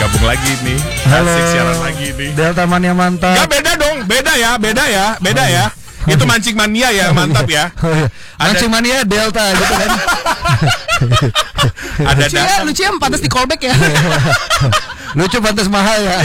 gabung lagi nih. Halo. Asik siaran lagi nih. Delta Mania mantap. Gak beda dong, beda ya. Itu mancing mania ya, mantap ya. Oh, iya. Mancing Mania Delta gitu kan. Ada Lucu ya, pantas di callback ya. Lucu pantas mahal ya.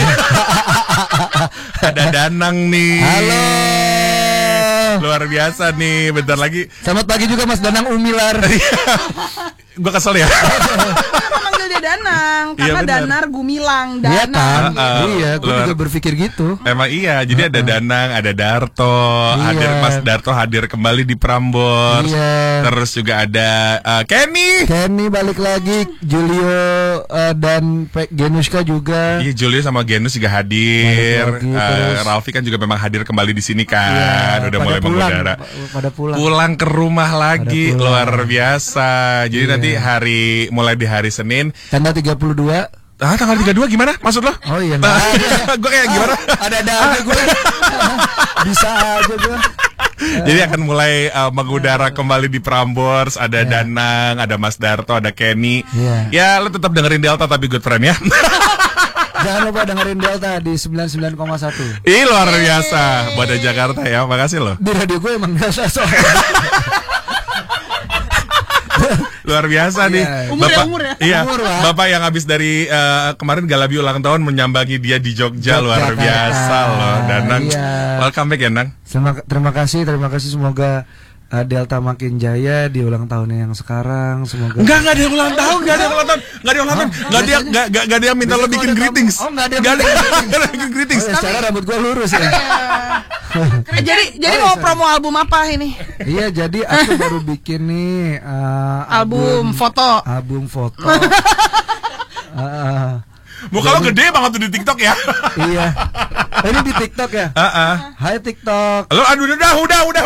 ada Danang nih. Halo. Luar biasa nih, bentar lagi. Selamat pagi juga Mas Danang Umilar. Gue kesel ya. Kenapa manggil dia Danang? Iya, Karena benar. Danar Gumilang, Iya Danang. kan? Iya, gue Luar- juga berpikir gitu. Emang iya, jadi ada Danang, ada Darto, Iya. Mas Darto hadir kembali di Prambors. Iya. Terus juga ada Kenny. Kenny balik lagi, Julio dan Genuska juga. Iya, Julio sama Genus juga hadir. Balik lagi, terus. Ralfi kan juga memang hadir kembali di sini kan. Iya, Udah pada mulai pulang, mengudara. pada pulang. Pulang ke rumah lagi, Pada pulang. luar biasa. Jadi Iya. nanti mulai di hari Senin. Tanggal 32. Tanggal 32 gimana? Maksud lo? Oh iya, Gue kayak gimana? Ada gue. Bisa aja gue. Jadi akan mulai mengudara kembali di Prambors. Ada Iya. Danang, ada Mas Darto, ada Kenny. Iya. Ya, lo tetap dengerin Delta tapi good friend ya. Jangan lupa dengerin Delta di 99,1. Ih, luar biasa. Buat Jakarta ya, makasih loh. Di radio gue emang Delta soalnya. Luar biasa nih. Umur ya? Iya, Umur, Pak. Bapak yang habis dari kemarin Galabi ulang tahun menyambangi dia di Jogja, luar Yogyakarta. biasa loh. Danang, Iya. welcome back ya, Nang. Terima kasih semoga Delta makin jaya di ulang tahunnya yang sekarang. Semoga Enggak ada yang ulang tahun, enggak ada yang ulang tahun. Enggak ada yang minta lo Biasanya bikin kalau ada greetings. tamu- oh, nggak ada yang Nggak ada bikin yang bikin greetings. Oh, ya, secara rambut gue lurus ya. Jadi mau promo album apa ini? Iya, jadi aku baru bikin nih Album foto. Album foto. Muka lo gede banget tuh di TikTok ya. Iya. Ini di TikTok ya. Heeh. Hai TikTok. Lo aduh udah.